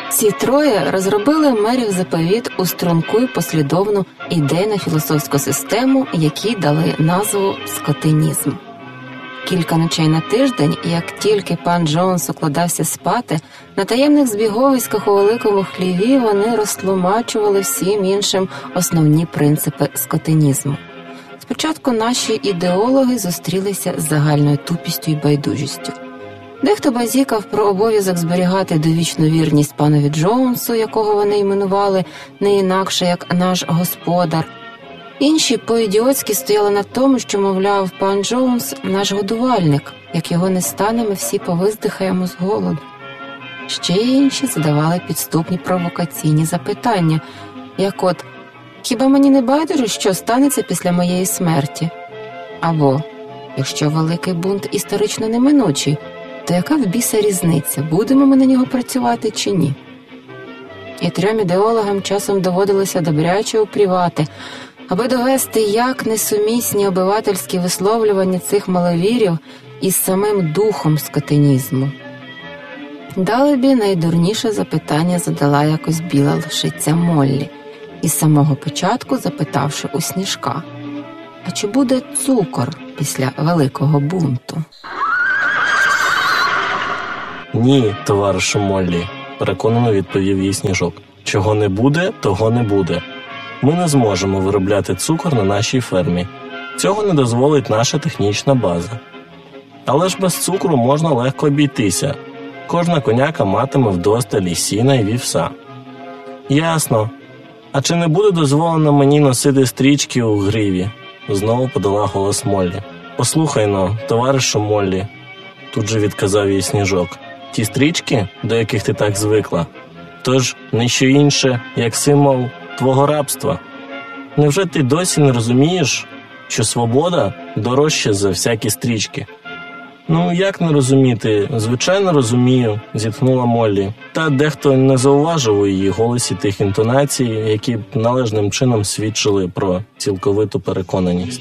Ці троє розробили мерів заповіт у струнку й послідовну ідейно-філософську систему, якій дали назву «скотинізм». Кілька ночей на тиждень, як тільки пан Джонс укладався спати, на таємних збіговиськах у великому хліві вони розтлумачували всім іншим основні принципи скотинізму. Спочатку наші ідеологи зустрілися з загальною тупістю й байдужістю. Дехто базікав про обов'язок зберігати довічну вірність панові Джонсу, якого вони іменували не інакше, як наш господар. Інші по-ідіотськи стояли на тому, що, мовляв, пан Джонс – наш годувальник, як його не стане, ми всі повиздихаємо з голоду. Ще інші задавали підступні провокаційні запитання, як от «Хіба мені не байдуже, що станеться після моєї смерті?» Або «Якщо великий бунт історично неминучий, то яка в біса різниця, будемо ми на нього працювати чи ні?» І трьом ідеологам часом доводилося добряче упрівати, аби довести, як несумісні обивательські висловлювання цих маловірів із самим духом скотинізму. Далебі найдурніше запитання задала якось біла лошиця Моллі, із самого початку запитавши у Сніжка: «А чи буде цукор після великого бунту?» «Ні, товаришу Моллі», – переконано відповів їй Сніжок. «Чого не буде, того не буде. Ми не зможемо виробляти цукор на нашій фермі. Цього не дозволить наша технічна база. Але ж без цукру можна легко обійтися. Кожна коняка матиме вдосталь і сіна, і вівса». «Ясно. А чи не буде дозволено мені носити стрічки у гриві?» – знову подала голос Моллі. «Послухай-но, товаришу Моллі», – тут же відказав їй Сніжок. «Ті стрічки, до яких ти так звикла, то ж не що інше, як символ твого рабства. Невже ти досі не розумієш, що свобода дорожча за всякі стрічки?» «Ну, як не розуміти? Звичайно розумію», – зітхнула Моллі. Та дехто не зауважив у її голосі тих інтонацій, які б належним чином свідчили про цілковиту переконаність.